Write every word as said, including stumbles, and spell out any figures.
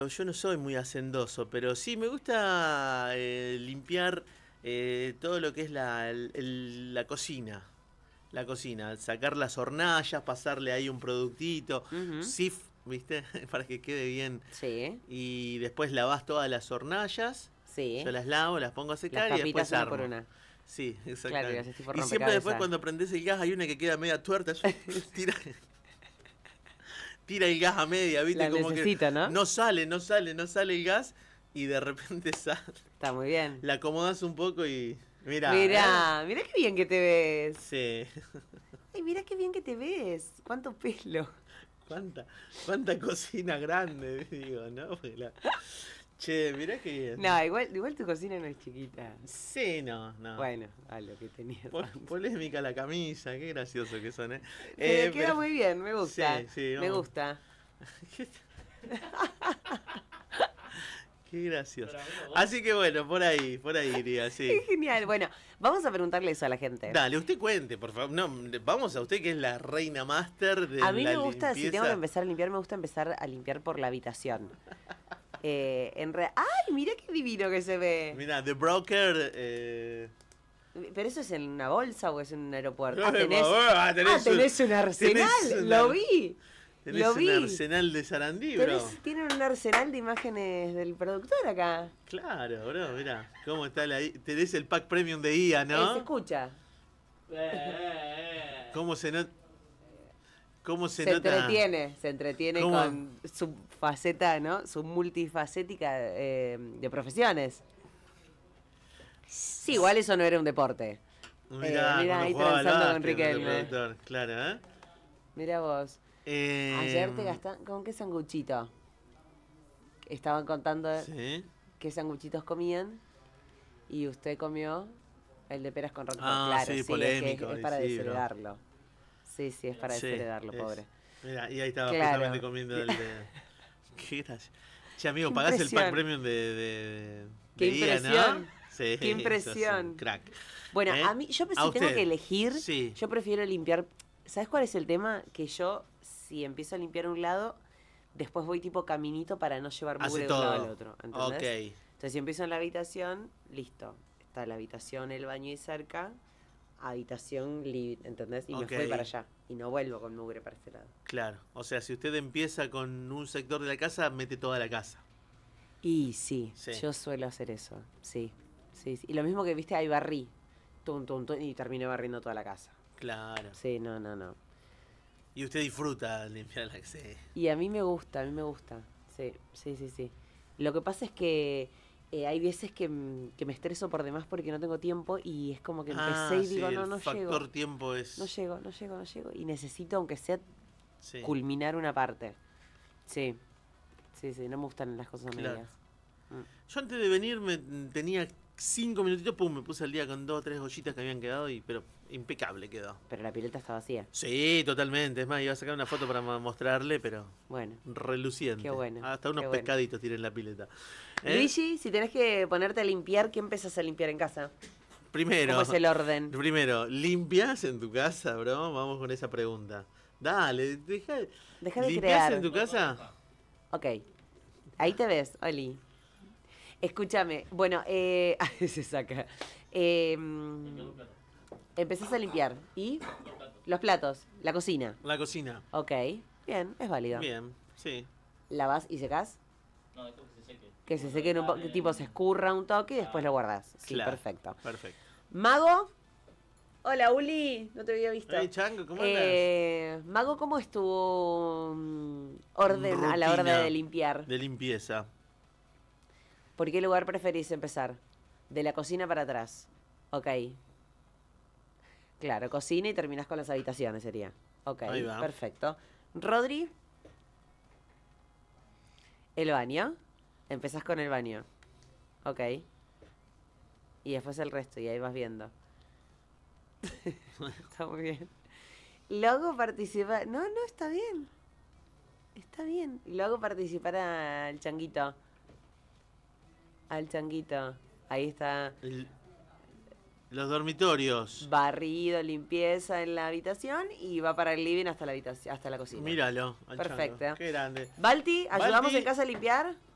Yo no soy muy hacendoso, pero sí me gusta eh, limpiar eh, todo lo que es la, el- el- la cocina. La cocina, sacar las hornallas, pasarle ahí un productito, Ujú. sif, ¿viste? Para que quede bien. Sí, Y después lavas todas las hornallas, yo sí. las lavo, las pongo a Las secar y capitas después una por armo. una. Sí, Claro, y exactamente. haces tipo Y siempre después rompecabezas. cuando prendés el gas hay una que queda media tuerta, eso tira, tira el gas a media, ¿viste? La Como que necesito, ¿no? no sale, no sale, no sale el gas y de repente sale. Está muy bien. La acomodás un poco y. Mirá, ¿eh? Mirá, mirá qué bien que te ves. Sí. Ay, mirá qué bien que te ves. Cuánto pelo. ¿Cuánta, cuánta cocina grande, digo, ¿no? Porque la- Che, mirá que bien. No, igual, igual tu cocina no es chiquita. Sí, no, no. Bueno, a lo que tenías. Po- polémica la camisa, qué gracioso que son, ¿eh? Te Eh, queda pero- muy bien, me gusta. Sí, sí, me vamos. gusta. Qué gracioso. Así que bueno, por ahí, por ahí iría, sí. Qué genial. Bueno, vamos a preguntarle eso a la gente. Dale, usted cuente, por favor. No, vamos a usted que es la reina máster de A mí la me gusta, si limpieza. tengo que empezar a limpiar, me gusta empezar a limpiar por la habitación. Eh, en re- ¡Ay, mirá qué divino que se ve! Mira, The Broker. Eh... ¿Pero eso es en una bolsa o es en un aeropuerto? Ah, Eh, tenés, ah, tenés ah, tenés un- un arsenal, tenés una- lo vi. Tenés Lo un vi. arsenal de Sarandí, bro. Tenés- tienen un arsenal de imágenes del productor acá. Claro, bro, mirá. ¿Cómo está la I- Tenés el pack premium de I A, Eh, se ¿no? escucha. ¿Cómo se nota? ¿Cómo se, Se nota? entretiene, se entretiene ¿Cómo? con su faceta, ¿no? Su multifacética eh, de profesiones. Sí, igual eso no era un deporte. Mirá, Eh, mirá, cuando ahí jugaba al transando con básquet, el Riquelme. productor, claro, ¿eh? Mira vos. Eh, Ayer te gastaste. ¿Con qué sanguchito? Estaban contando Sí. qué sanguchitos comían. Y usted comió el de peras con roquefort. Ah, claro, sí, sí, polémico, es, que es, es y para sí, bro. desheredarlo. Sí, sí, es para Sí, desheredarlo, es- pobre. Mirá, y ahí estaba Claro. justamente comiendo el de. Qué gracia. Che, amigo, Qué pagás el pack impresión. premium de, de, Qué de I A, impresión. ¿no? Sí, Qué impresión. sos un crack. Bueno, ¿Eh? a mí, yo ¿A si tengo usted? que elegir, Sí. yo prefiero limpiar. ¿Sabes cuál es el tema? Que yo, si empiezo a limpiar un lado, después voy tipo caminito para no llevar Hace mugre de un lado todo. al otro. ¿Entendés? Ok. Entonces, si empiezo en la habitación, listo. Está la habitación, el baño y cerca. Habitación, li- ¿entendés? Y Ok. me fui para allá. Y no vuelvo con mugre para ese lado. Claro. O sea, si usted empieza con un sector de la casa, mete toda la casa. Y sí, Sí. yo suelo hacer eso. Sí, sí, sí. Y lo mismo que viste, ahí barrí. Tum, tum, tum, y terminé barriendo toda la casa. Claro. Sí, no, no, no. Y usted disfruta limpiar la casa. Sí. Y a mí me gusta, a mí me gusta. Sí, sí, sí, sí. Lo que pasa es que eh, hay veces que, m- que me estreso por demás porque no tengo tiempo y es como que empecé Ah, y sí, digo, no, el no factor llego. tiempo es. No llego, no llego, no llego. Y necesito, aunque sea, Sí. culminar una parte. Sí, sí, sí, no me gustan las cosas a Claro. medias. Mm. Yo antes de venir me tenía cinco minutitos, pum, me puse al día con dos o tres ollitas que habían quedado, y pero impecable quedó. Pero la pileta está vacía. Sí, totalmente. Es más, iba a sacar una foto para mo- mostrarle, pero Bueno. reluciente. Qué bueno, Hasta unos qué bueno. pescaditos tiene en la pileta. ¿Eh? Luigi, si tenés que ponerte a limpiar, ¿qué empezás a limpiar en casa? Primero, ¿Cómo es el orden? primero, ¿limpias en tu casa, bro? Vamos con esa pregunta. Dale, deja, Deja de ¿limpias crear. en tu casa? Ok. Ahí te ves, Oli. Escúchame. Bueno, eh... se saca. Eh, empezás a limpiar. ¿Y? Los platos. La cocina. La cocina. Ok. Bien, es válido. Bien, sí. ¿Lavas y secás? No, dejo que se seque. Que se seque un poco, que tipo se escurra un toque y después lo guardás. Sí, Claro, perfecto. Perfecto. Mago. Hola, Uli. No te había visto. Hey, Chango, ¿cómo Eh, Mago, ¿cómo es tu mm, orden a la hora Rutina de limpiar? De limpieza. ¿Por qué lugar preferís empezar? De la cocina para atrás. Ok. Claro, cocina y terminás con las habitaciones sería. Ok, Ahí va. perfecto. Rodri. El baño. Empezás con el baño. Ok. Y después el resto, y ahí vas viendo. Está muy bien. Luego participar. No, no, está bien. Está bien. Y luego participar al changuito. Al changuito. Ahí está. El- los dormitorios. Barrido, limpieza en la habitación y va para el living hasta la habitación, hasta la cocina. Míralo. al Perfecto. Chango. Qué grande. Balti, ¿ayudamos Balti. en casa a limpiar?